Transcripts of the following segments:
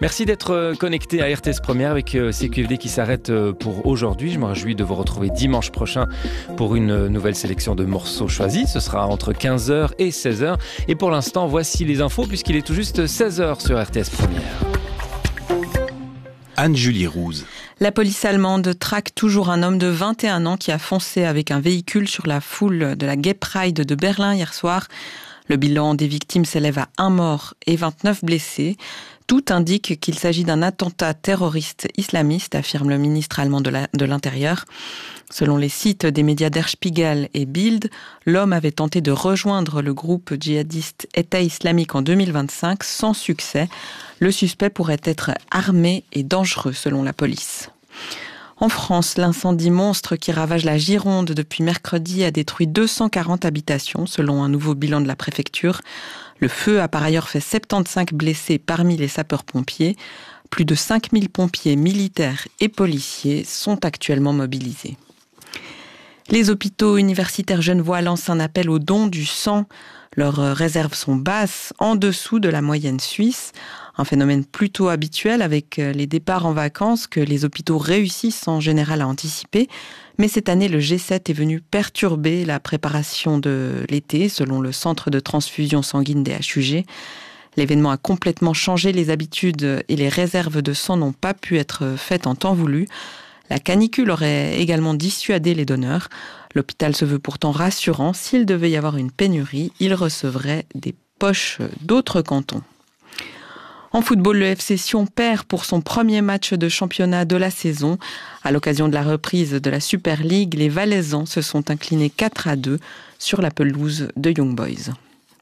Merci d'être connecté à RTS Première avec CQFD qui s'arrête pour aujourd'hui. Je me réjouis de vous retrouver dimanche prochain pour une nouvelle sélection de morceaux choisis. Ce sera entre 15h et 16h. Et pour l'instant, voici les infos puisqu'il est tout juste 16h sur RTS Première. Anne-Julie Rouse. La police allemande traque toujours un homme de 21 ans qui a foncé avec un véhicule sur la foule de la Gay Pride de Berlin hier soir. Le bilan des victimes s'élève à 1 mort et 29 blessés. Tout indique qu'il s'agit d'un attentat terroriste islamiste, affirme le ministre allemand de l'Intérieur. Selon les sites des médias Der Spiegel et Bild, l'homme avait tenté de rejoindre le groupe djihadiste État islamique en 2025 sans succès. Le suspect pourrait être armé et dangereux selon la police. En France, l'incendie monstre qui ravage la Gironde depuis mercredi a détruit 240 habitations selon un nouveau bilan de la préfecture. Le feu a par ailleurs fait 75 blessés parmi les sapeurs-pompiers. Plus de 5000 pompiers, militaires et policiers sont actuellement mobilisés. Les hôpitaux universitaires genevois lancent un appel au don du sang. Leurs réserves sont basses, en dessous de la moyenne suisse. Un phénomène plutôt habituel avec les départs en vacances que les hôpitaux réussissent en général à anticiper. Mais cette année, le G7 est venu perturber la préparation de l'été, selon le centre de transfusion sanguine des HUG. L'événement a complètement changé les habitudes et les réserves de sang n'ont pas pu être faites en temps voulu. La canicule aurait également dissuadé les donneurs. L'hôpital se veut pourtant rassurant. S'il devait y avoir une pénurie, il recevrait des poches d'autres cantons. En football, le FC Sion perd pour son premier match de championnat de la saison. À l'occasion de la reprise de la Super League, les Valaisans se sont inclinés 4-2 sur la pelouse de Young Boys.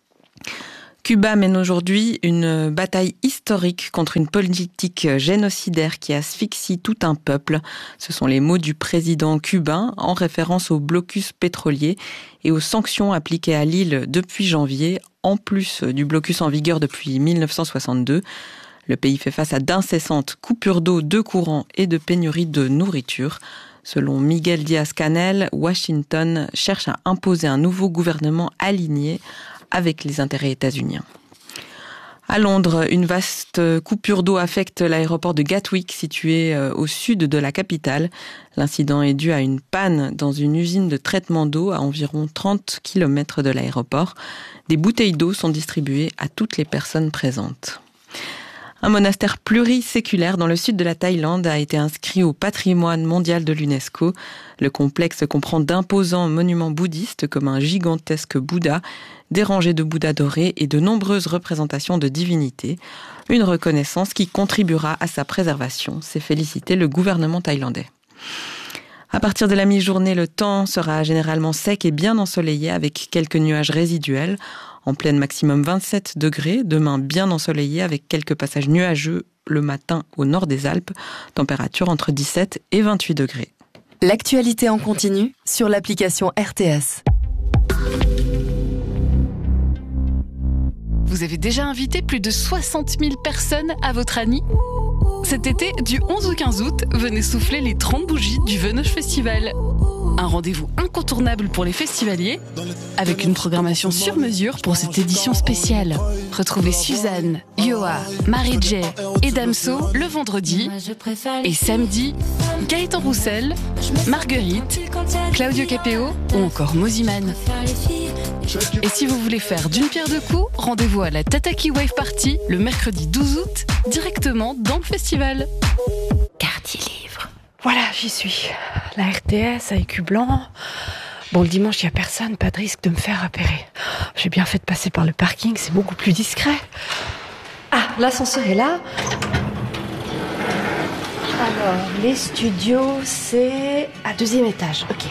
Cuba mène aujourd'hui une bataille historique contre une politique génocidaire qui asphyxie tout un peuple. Ce sont les mots du président cubain en référence au blocus pétrolier et aux sanctions appliquées à l'île depuis janvier, en plus du blocus en vigueur depuis 1962. Le pays fait face à d'incessantes coupures d'eau, de courant et de pénuries de nourriture. Selon Miguel Díaz-Canel, Washington cherche à imposer un nouveau gouvernement aligné avec les intérêts états-uniens. À Londres, une vaste coupure d'eau affecte l'aéroport de Gatwick, situé au sud de la capitale. L'incident est dû à une panne dans une usine de traitement d'eau à environ 30 km de l'aéroport. Des bouteilles d'eau sont distribuées à toutes les personnes présentes. Un monastère pluriséculaire dans le sud de la Thaïlande a été inscrit au patrimoine mondial de l'UNESCO. Le complexe comprend d'imposants monuments bouddhistes comme un gigantesque Bouddha, des rangées de Bouddhas dorés et de nombreuses représentations de divinités. Une reconnaissance qui contribuera à sa préservation, s'est félicité le gouvernement thaïlandais. À partir de la mi-journée, le temps sera généralement sec et bien ensoleillé avec quelques nuages résiduels. En pleine maximum 27 degrés, demain bien ensoleillé avec quelques passages nuageux le matin au nord des Alpes. Température entre 17 et 28 degrés. L'actualité en continu sur l'application RTS. Vous avez déjà invité plus de 60 000 personnes à votre Annie ? Cet été, du 11 au 15 août, venez souffler les 30 bougies du Venoge Festival. Un rendez-vous incontournable pour les festivaliers, avec une programmation sur mesure pour cette édition spéciale. Retrouvez Suzanne, Yoa, Marie-J et Damso le vendredi. Et samedi, Gaëtan Roussel, Marguerite, Claudio Capéo ou encore Moziman. Et si vous voulez faire d'une pierre deux coups, rendez-vous à la Tataki Wave Party le mercredi 12 août, directement dans le festival. Quartier Livre. Voilà, j'y suis. La RTS à écu blanc. Bon, le dimanche, il n'y a personne, pas de risque de me faire repérer. J'ai bien fait de passer par le parking, c'est beaucoup plus discret. Ah, l'ascenseur est là. Alors, les studios, c'est à 2e étage. Ok.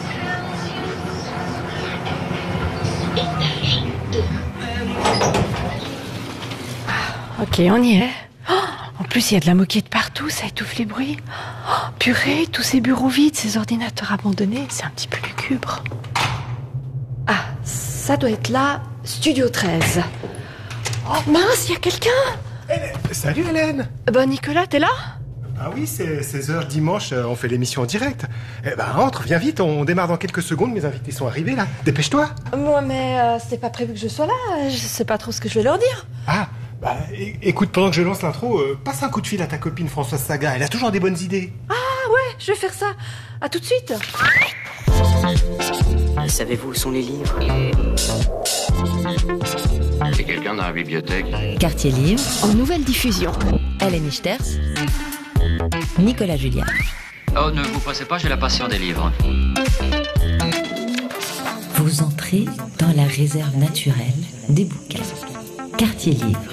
Ok, on y est. Oh, en plus, il y a de la moquette partout, ça étouffe les bruits. Oh, purée, tous ces bureaux vides, ces ordinateurs abandonnés, c'est un petit peu lugubre. Ah, ça doit être là, Studio 13. Oh mince, il y a quelqu'un. Salut Hélène. Nicolas, t'es là ? Ah oui, c'est 16h dimanche, on fait l'émission en direct. Entre, viens vite, on démarre dans quelques secondes, mes invités sont arrivés là. Dépêche-toi. Moi, mais c'est pas prévu que je sois là, je sais pas trop ce que je vais leur dire. Ah, Écoute, pendant que je lance l'intro, passe un coup de fil à ta copine Françoise Saga, elle a toujours des bonnes idées. Je vais faire ça. À tout de suite. Savez-vous où sont les livres? C'est quelqu'un dans la bibliothèque. Quartier Livre, En nouvelle diffusion. Hélène Ichters, Nicolas Julliard. Oh, ne vous pressez pas, j'ai la passion des livres. Vous entrez dans la réserve naturelle des bouquins. Quartier Livre.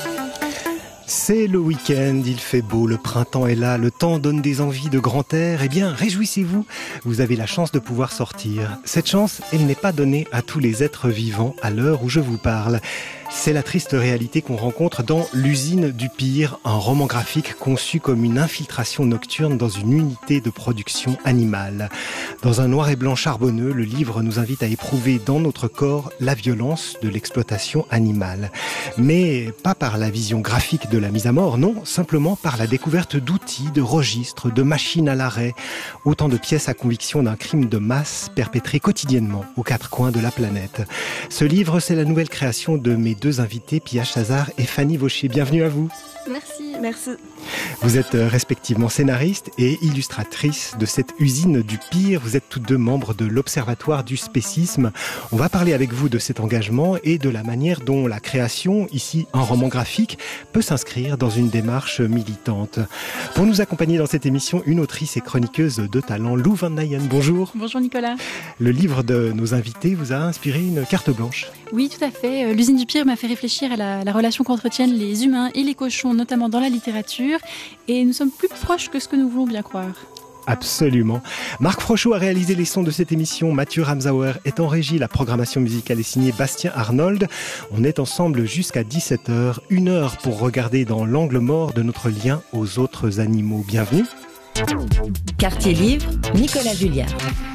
C'est le week-end, il fait beau, le printemps est là, le temps donne des envies de grand air. Eh bien, réjouissez-vous, vous avez la chance de pouvoir sortir. Cette chance, elle n'est pas donnée à tous les êtres vivants à l'heure où je vous parle. C'est la triste réalité qu'on rencontre dans L'usine du pire, un roman graphique conçu comme une infiltration nocturne dans une unité de production animale. Dans un noir et blanc charbonneux, le livre nous invite à éprouver dans notre corps la violence de l'exploitation animale. Mais pas par la vision graphique de la mise à mort, non, simplement par la découverte d'outils, de registres, de machines à l'arrêt. Autant de pièces à conviction d'un crime de masse perpétré quotidiennement aux quatre coins de la planète. Ce livre, c'est la nouvelle création de mes deux invités, Pia Chazard et Fanny Vaucher. Bienvenue à vous. Merci. Vous êtes respectivement scénariste et illustratrice de cette usine du pire. Vous êtes toutes deux membres de l'Observatoire du spécisme. On va parler avec vous de cet engagement et de la manière dont la création, ici un roman graphique, peut s'inscrire dans une démarche militante. Pour nous accompagner dans cette émission, une autrice et chroniqueuse de talent, Lou Van Nijen. Bonjour. Bonjour Nicolas. Le livre de nos invités vous a inspiré une carte blanche. Oui, tout à fait. L'usine du pire m'a fait réfléchir à la relation qu'entretiennent les humains et les cochons, notamment dans la littérature. Et nous sommes plus proches que ce que nous voulons bien croire. Absolument. Marc Frochot a réalisé les sons de cette émission. Mathieu Ramsauer est en régie. La programmation musicale est signée Bastien Arnold. On est ensemble jusqu'à 17h. 1 heure pour regarder dans l'angle mort de notre lien aux autres animaux. Bienvenue. Quartier Livre, Nicolas Julliard.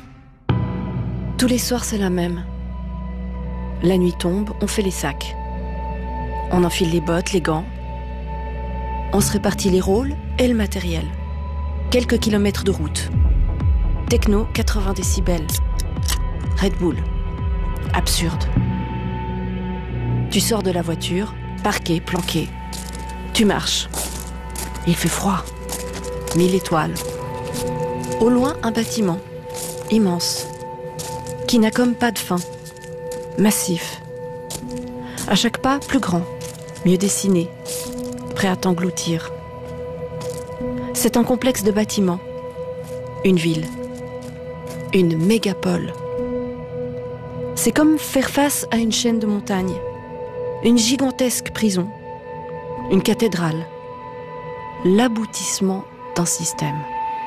Tous les soirs, c'est la même. La nuit tombe, on fait les sacs. On enfile les bottes, les gants. On se répartit les rôles et le matériel. Quelques kilomètres de route. Techno, 80 décibels. Red Bull. Absurde. Tu sors de la voiture, parqué, planqué. Tu marches. Il fait froid. 1000 étoiles. Au loin, un bâtiment. Immense. Qui n'a comme pas de fin. Massif. À chaque pas, plus grand. Mieux dessiné. Prêt à t'engloutir. C'est un complexe de bâtiments. Une ville. Une mégapole. C'est comme faire face à une chaîne de montagnes. Une gigantesque prison. Une cathédrale. L'aboutissement d'un système.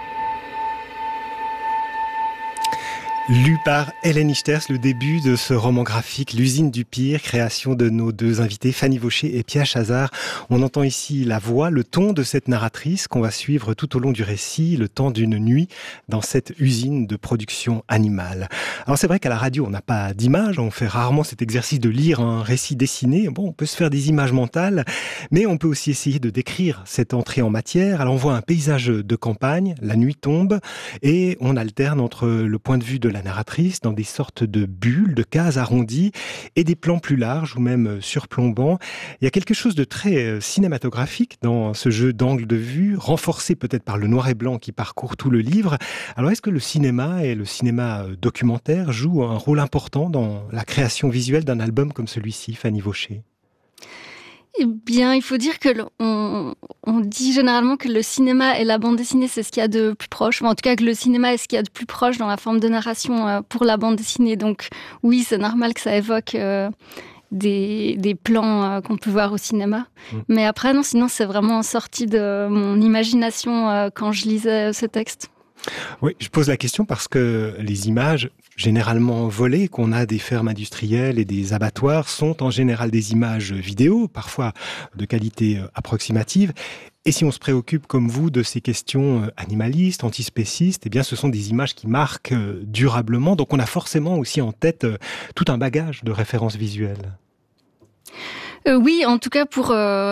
Lu par Hélène Ichters, le début de ce roman graphique, L'usine du pire, création de nos deux invités, Fanny Vaucher et Pia Chazard. On entend ici la voix, le ton de cette narratrice qu'on va suivre tout au long du récit, le temps d'une nuit dans cette usine de production animale. Alors c'est vrai qu'à la radio, on n'a pas d'image, on fait rarement cet exercice de lire un récit dessiné. Bon, on peut se faire des images mentales, mais on peut aussi essayer de décrire cette entrée en matière. Alors on voit un paysage de campagne, la nuit tombe, et on alterne entre le point de vue de la narratrice dans des sortes de bulles, de cases arrondies et des plans plus larges ou même surplombants. Il y a quelque chose de très cinématographique dans ce jeu d'angle de vue, renforcé peut-être par le noir et blanc qui parcourt tout le livre. Alors est-ce que le cinéma et le cinéma documentaire jouent un rôle important dans la création visuelle d'un album comme celui-ci, Fanny Vaucher ? Eh bien, il faut dire que on dit généralement que le cinéma et la bande dessinée, c'est ce qu'il y a de plus proche. Enfin, en tout cas, que le cinéma est ce qu'il y a de plus proche dans la forme de narration pour la bande dessinée. Donc, oui, c'est normal que ça évoque des plans qu'on peut voir au cinéma. Mais après, non, sinon, c'est vraiment sorti de mon imagination quand je lisais ce texte. Oui, je pose la question parce que les images généralement volées qu'on a des fermes industrielles et des abattoirs sont en général des images vidéo, parfois de qualité approximative. Et si on se préoccupe comme vous de ces questions animalistes, antispécistes, eh bien ce sont des images qui marquent durablement. Donc on a forcément aussi en tête tout un bagage de références visuelles. Oui, en tout cas pour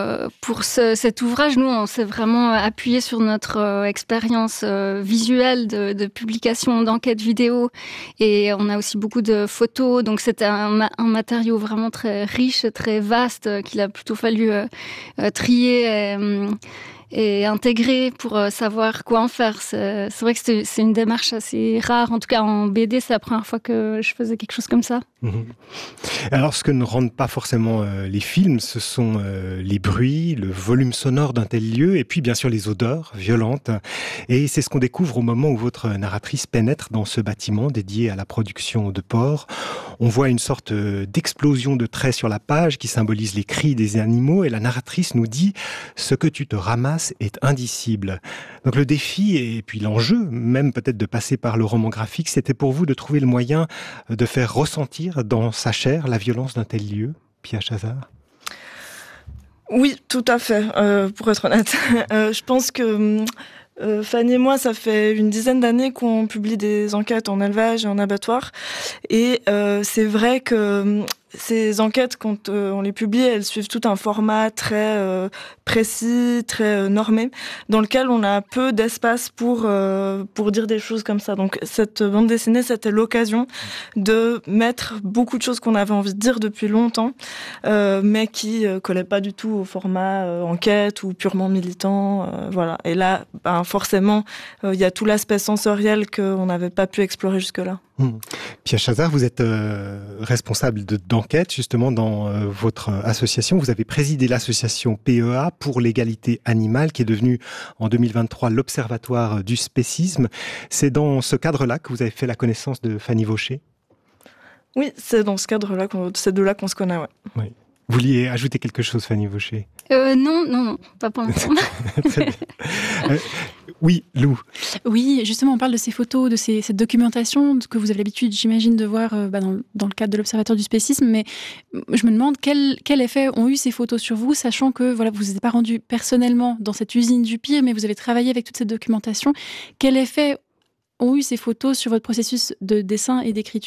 cet ouvrage, nous on s'est vraiment appuyé sur notre expérience visuelle de publication d'enquêtes vidéo, et on a aussi beaucoup de photos, donc c'était un matériau vraiment très riche, très vaste, qu'il a plutôt fallu trier et intégrer pour savoir quoi en faire. C'est vrai que c'est une démarche assez rare. En tout cas, en BD, c'est la première fois que je faisais quelque chose comme ça. Alors, ce que ne rendent pas forcément les films, ce sont les bruits, le volume sonore d'un tel lieu, et puis bien sûr les odeurs violentes. Et c'est ce qu'on découvre au moment où votre narratrice pénètre dans ce bâtiment dédié à la production de porc. On voit une sorte d'explosion de traits sur la page qui symbolise les cris des animaux, et la narratrice nous dit « Ce que tu te ramasses est indicible ». Donc le défi, et puis l'enjeu, même peut-être de passer par le roman graphique, c'était pour vous de trouver le moyen de faire ressentir dans sa chair la violence d'un tel lieu, Pia Chazard? Oui, tout à fait, pour être honnête. Je pense que Fanny et moi, ça fait une dizaine d'années qu'on publie des enquêtes en élevage et en abattoir. Et c'est vrai que ces enquêtes, quand on les publie, elles suivent tout un format très précis, très normé, dans lequel on a peu d'espace pour dire des choses comme ça. Donc cette bande dessinée, c'était l'occasion de mettre beaucoup de choses qu'on avait envie de dire depuis longtemps, mais qui collaient pas du tout au format enquête ou purement militant. Voilà. Et là, forcément, il y a tout l'aspect sensoriel qu'on n'avait pas pu explorer jusque-là. Pia Chazard, vous êtes responsable d'enquête justement dans votre association. Vous avez présidé l'association PEA pour l'égalité animale, qui est devenue en 2023 l'Observatoire du spécisme. C'est dans ce cadre-là que vous avez fait la connaissance de Fanny Vaucher? Oui, c'est dans ce cadre-là, c'est de là qu'on se connaît, ouais. Oui. Vous vouliez ajouter quelque chose, Fanny Vaucher? Non, pas pour l'instant. Oui, Lou. Oui, justement, on parle de ces photos, de cette documentation que vous avez l'habitude, j'imagine, de voir dans le cadre de l'Observatoire du spécisme, mais je me demande quel effet ont eu ces photos sur vous, sachant que voilà, vous n'êtes pas rendu personnellement dans cette usine du pire, mais vous avez travaillé avec toute cette documentation. Quel effet ont eu ces photos sur votre processus de dessin et d'écriture ?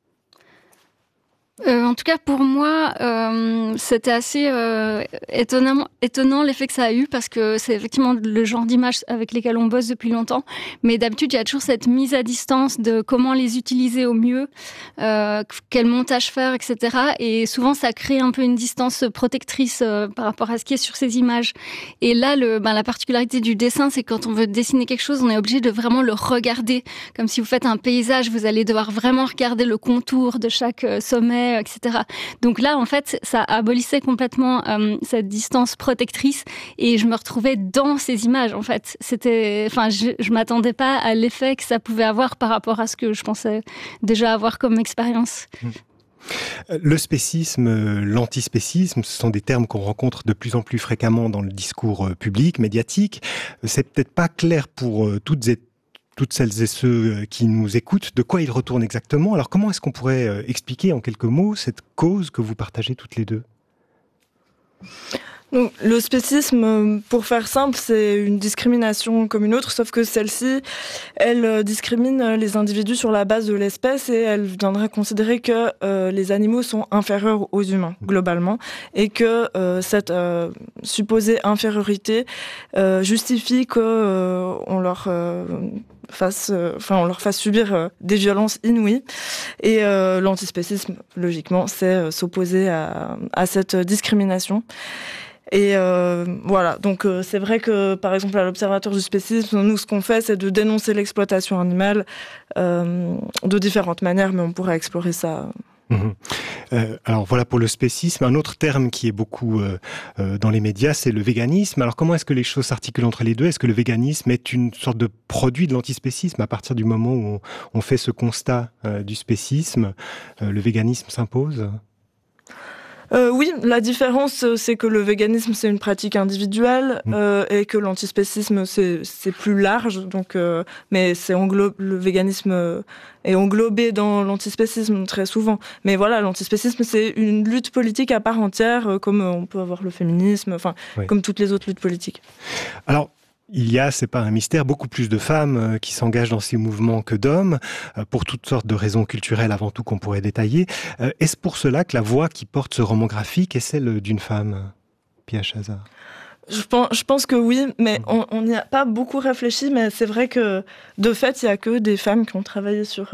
En tout cas, pour moi, c'était assez étonnant l'effet que ça a eu, parce que c'est effectivement le genre d'images avec lesquelles on bosse depuis longtemps. Mais d'habitude, il y a toujours cette mise à distance de comment les utiliser au mieux, quel montage faire, etc. Et souvent, ça crée un peu une distance protectrice par rapport à ce qui est sur ces images. Et là, la particularité du dessin, c'est que quand on veut dessiner quelque chose, on est obligé de vraiment le regarder. Comme si vous faites un paysage, vous allez devoir vraiment regarder le contour de chaque sommet, etc. Donc là, en fait, ça abolissait complètement cette distance protectrice, et je me retrouvais dans ces images, en fait. Je m'attendais pas à l'effet que ça pouvait avoir par rapport à ce que je pensais déjà avoir comme expérience. Le spécisme, l'antispécisme, ce sont des termes qu'on rencontre de plus en plus fréquemment dans le discours public, médiatique. C'est peut-être pas clair pour toutes celles et ceux qui nous écoutent, de quoi ils retournent exactement. Alors comment est-ce qu'on pourrait expliquer en quelques mots cette cause que vous partagez toutes les deux ? Donc, le spécisme, pour faire simple, c'est une discrimination comme une autre, sauf que celle-ci, elle discrimine les individus sur la base de l'espèce, et elle viendrait considérer que les animaux sont inférieurs aux humains, globalement, et que cette supposée infériorité justifie qu'on leur fasse subir des violences inouïes. Et l'antispécisme, logiquement, c'est s'opposer à cette discrimination. Et voilà, donc c'est vrai que par exemple à l'Observatoire du spécisme, nous ce qu'on fait, c'est de dénoncer l'exploitation animale de différentes manières, mais on pourrait explorer ça. Alors voilà pour le spécisme. Un autre terme qui est beaucoup dans les médias, c'est le véganisme. Alors comment est-ce que les choses s'articulent entre les deux ? Est-ce que le véganisme est une sorte de produit de l'antispécisme ? À partir du moment où on fait ce constat du spécisme, le véganisme s'impose ? Oui, la différence, c'est que le véganisme, c'est une pratique individuelle et que l'antispécisme, c'est plus large. Donc, mais le véganisme est englobé dans l'antispécisme très souvent. Mais voilà, l'antispécisme, c'est une lutte politique à part entière, comme on peut avoir le féminisme, comme toutes les autres luttes politiques. Alors, Il y a, c'est pas un mystère, beaucoup plus de femmes qui s'engagent dans ces mouvements que d'hommes, pour toutes sortes de raisons culturelles avant tout qu'on pourrait détailler. Est-ce pour cela que la voix qui porte ce roman graphique est celle d'une femme, Pia Chazard ? Je pense que oui, mais on n'y a pas beaucoup réfléchi, mais c'est vrai que de fait, il n'y a que des femmes qui ont travaillé sur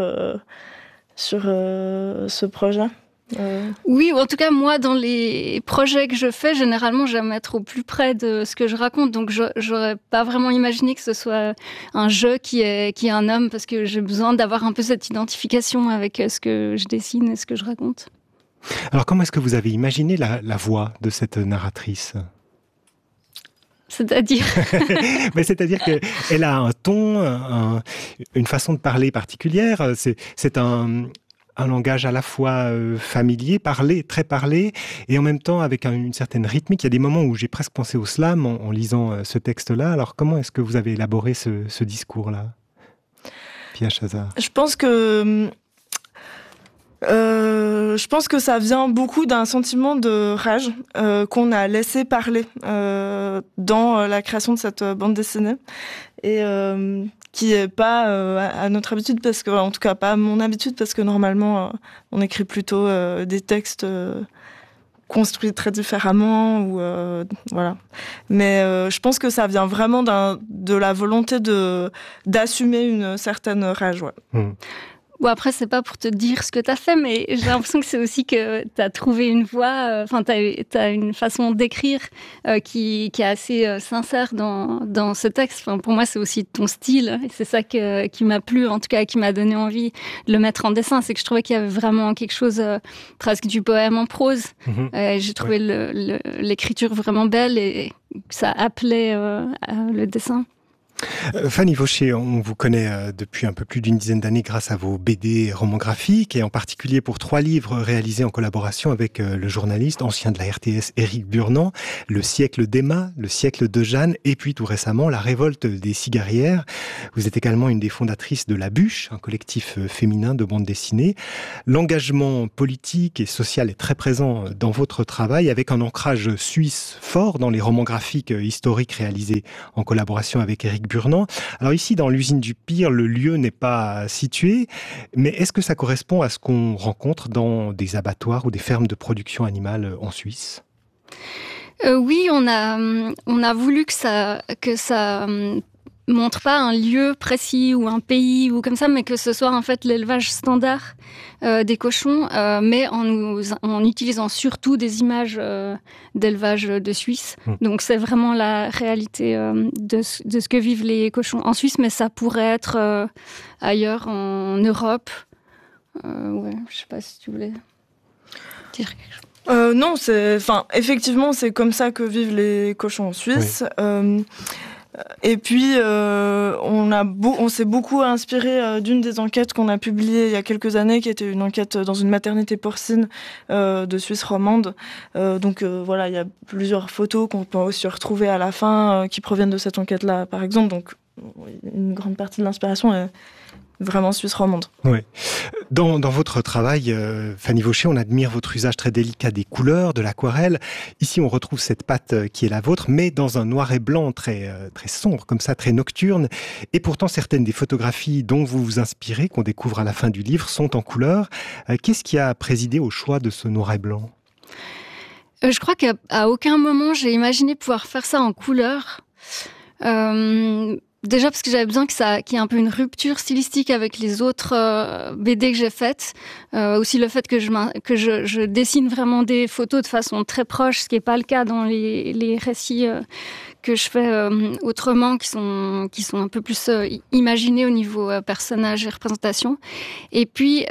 ce projet. Oui, ou en tout cas, moi, dans les projets que je fais, généralement, j'aime être au plus près de ce que je raconte. Donc, j'aurais pas vraiment imaginé que ce soit un jeu qui est un homme, parce que j'ai besoin d'avoir un peu cette identification avec ce que je dessine et ce que je raconte. Alors, comment est-ce que vous avez imaginé la voix de cette narratrice ? C'est-à-dire Mais c'est-à-dire qu'elle a un ton, une façon de parler particulière. C'est un langage à la fois familier, très parlé, et en même temps avec une certaine rythmique. Il y a des moments où j'ai presque pensé au slam en lisant ce texte-là. Alors comment est-ce que vous avez élaboré ce discours-là, Pia Chazard ? Je pense que ça vient beaucoup d'un sentiment de rage qu'on a laissé parler dans la création de cette bande dessinée et qui est pas à notre habitude, parce que, en tout cas pas à mon habitude, parce que normalement on écrit plutôt des textes construits très différemment ou voilà. Mais je pense que ça vient vraiment de la volonté d'assumer une certaine rage. Ouais. Bon, après, c'est pas pour te dire ce que t'as fait, mais j'ai l'impression que c'est aussi que t'as trouvé une voix, t'as une façon d'écrire qui est assez sincère dans ce texte. Enfin, pour moi, c'est aussi ton style, et c'est ça qui m'a plu, en tout cas, qui m'a donné envie de le mettre en dessin. C'est que je trouvais qu'il y avait vraiment quelque chose, presque du poème en prose. J'ai trouvé l'écriture vraiment belle et ça appelait le dessin. Fanny Vaucher, on vous connaît depuis un peu plus d'une dizaine d'années grâce à vos BD romans graphiques et en particulier pour 3 livres réalisés en collaboration avec le journaliste ancien de la RTS Éric Burnand, Le siècle d'Emma, Le siècle de Jeanne et puis tout récemment La révolte des cigarières. Vous êtes également une des fondatrices de La Bûche, un collectif féminin de bande dessinée. L'engagement politique et social est très présent dans votre travail avec un ancrage suisse fort dans les romans graphiques historiques réalisés en collaboration avec Éric Burnand. Alors ici, dans l'usine du Pire, le lieu n'est pas situé, mais est-ce que ça correspond à ce qu'on rencontre dans des abattoirs ou des fermes de production animale en Suisse ? Oui, on a voulu que ça montre pas un lieu précis ou un pays ou comme ça, mais que ce soit en fait l'élevage standard des cochons, mais en utilisant surtout des images d'élevage de Suisse. Donc c'est vraiment la réalité de ce que vivent les cochons en Suisse, mais ça pourrait être ailleurs en Europe. Ouais, je sais pas si tu voulais dire quelque chose. Non, effectivement, c'est comme ça que vivent les cochons en Suisse. Oui. Et puis, on s'est beaucoup inspiré d'une des enquêtes qu'on a publiées il y a quelques années, qui était une enquête dans une maternité porcine de Suisse romande. Donc voilà, il y a plusieurs photos qu'on peut aussi retrouver à la fin qui proviennent de cette enquête-là, par exemple. Donc, une grande partie de l'inspiration est vraiment suisse romande. Oui. Dans votre travail, Fanny Vaucher, on admire votre usage très délicat des couleurs, de l'aquarelle. Ici, on retrouve cette patte qui est la vôtre, mais dans un noir et blanc très sombre, comme ça, très nocturne. Et pourtant, certaines des photographies dont vous vous inspirez, qu'on découvre à la fin du livre, sont en couleur. Qu'est-ce qui a présidé au choix de ce noir et blanc ? Je crois qu'à aucun moment, j'ai imaginé pouvoir faire ça en couleur. Déjà parce que j'avais besoin qu'il y ait un peu une rupture stylistique avec les autres BD que j'ai faites. Aussi le fait que je dessine vraiment des photos de façon très proche, ce qui n'est pas le cas dans les récits que je fais autrement, qui sont un peu plus imaginés au niveau personnage et représentation. Et puis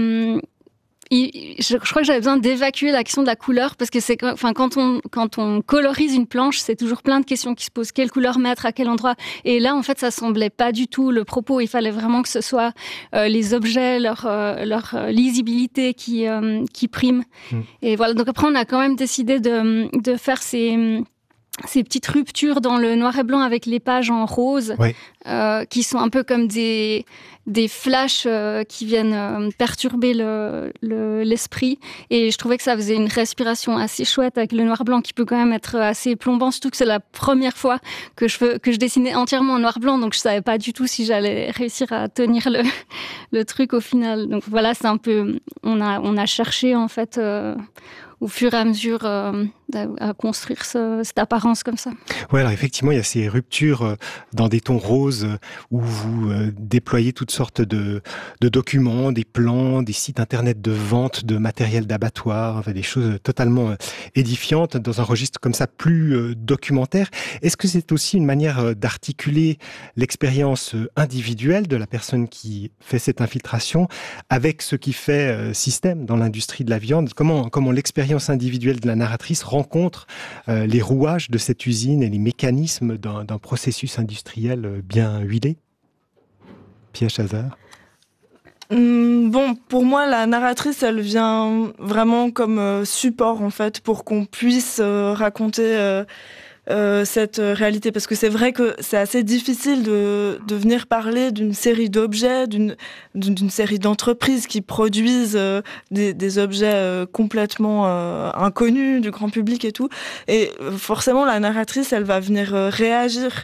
je crois que j'avais besoin d'évacuer la question de la couleur, parce que quand on colorise une planche, c'est toujours plein de questions qui se posent. Quelle couleur mettre, à quel endroit? Et là, en fait, ça semblait pas du tout le propos. Il fallait vraiment que ce soit les objets, leur lisibilité qui prime. Et voilà. Donc après, on a quand même décidé de faire ces ces petites ruptures dans le noir et blanc avec les pages en rose, qui sont un peu comme des flashs qui viennent perturber l'esprit. Et je trouvais que ça faisait une respiration assez chouette avec le noir-blanc qui peut quand même être assez plombant, surtout que c'est la première fois que je dessinais entièrement en noir-blanc, donc je savais pas du tout si j'allais réussir à tenir le truc au final. Donc voilà, c'est un peu... On a cherché en fait... au fur et à mesure à construire cette apparence comme ça. Oui, alors effectivement, il y a ces ruptures dans des tons roses où vous déployez toutes sortes de documents, des plans, des sites internet de vente de matériel d'abattoir, enfin, des choses totalement édifiantes dans un registre comme ça plus documentaire. Est-ce que c'est aussi une manière d'articuler l'expérience individuelle de la personne qui fait cette infiltration avec ce qui fait système dans l'industrie de la viande? Comment l'expérience individuelle de la narratrice rencontre les rouages de cette usine et les mécanismes d'un processus industriel bien huilé? Pia Chazard. Bon, pour moi, la narratrice, elle vient vraiment comme support, en fait, pour qu'on puisse raconter cette réalité, parce que c'est vrai que c'est assez difficile de venir parler d'une série d'objets, d'une série d'entreprises qui produisent des objets complètement inconnus du grand public et tout, et forcément la narratrice, elle va venir réagir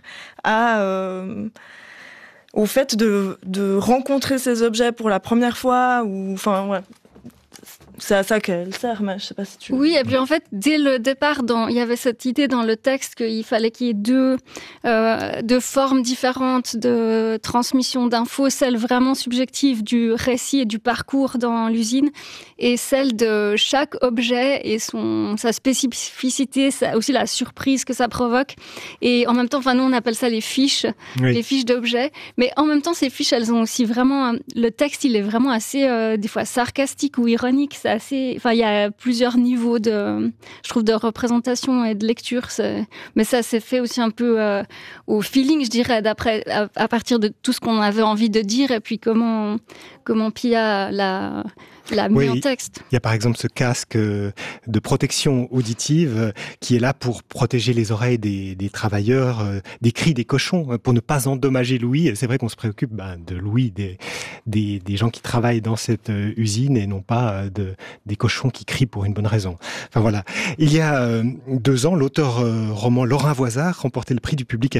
au fait de rencontrer ces objets pour la première fois, ou enfin ouais. C'est à ça qu'elle sert, mais je sais pas si tu... Oui, et puis en fait, dès le départ, il y avait cette idée dans le texte qu'il fallait qu'il y ait deux formes différentes de transmission d'infos, celle vraiment subjective du récit et du parcours dans l'usine, et celle de chaque objet et sa spécificité, aussi la surprise que ça provoque. Et en même temps, nous on appelle ça les fiches, les fiches d'objets, mais en même temps, ces fiches, elles ont aussi vraiment... Le texte, il est vraiment assez, des fois, sarcastique ou ironique. C'est assez... il y a plusieurs niveaux je trouve, de représentation et de lecture. Mais ça s'est fait aussi un peu au feeling, je dirais, à partir de tout ce qu'on avait envie de dire et puis comment Pia l'a mis en texte. Il y a par exemple ce casque de protection auditive qui est là pour protéger les oreilles des travailleurs des cris des cochons, pour ne pas endommager l'ouïe. C'est vrai qu'on se préoccupe de l'ouïe des gens qui travaillent dans cette usine et non pas des cochons qui crient pour une bonne raison. Enfin voilà. Il y a 2 ans, l'auteur roman Laurent Voisard remportait le prix du public